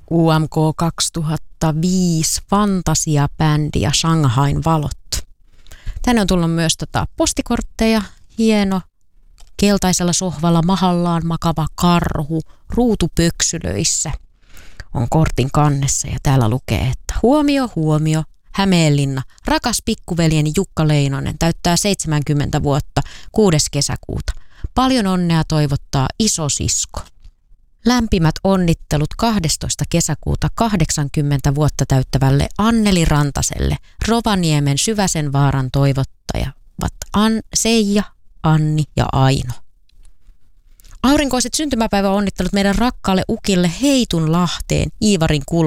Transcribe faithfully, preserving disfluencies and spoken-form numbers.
U M K kaksituhattaviisi fantasiabändi ja Shanghain valot. Tänne on tullut myös tota postikortteja, hieno, keltaisella sohvalla mahallaan makava karhu, ruutupöksylöissä on kortin kannessa ja täällä lukee, että huomio, huomio, Hämeenlinna, rakas pikkuveljeni Jukka Leinonen täyttää seitsemänkymmentä vuotta kuudes kesäkuuta. Paljon onnea toivottaa isosisko. Lämpimät onnittelut kahdestoista kesäkuuta kahdeksankymmentä vuotta täyttävälle Anneli Rantaselle, Rovaniemen Syväsenvaaran toivottajavat An, Seija, Anni ja Aino. Aurinkoiset syntymäpäivä onnittelut meidän rakkaalle ukille Heitunlahteen Iivarin kulmasta.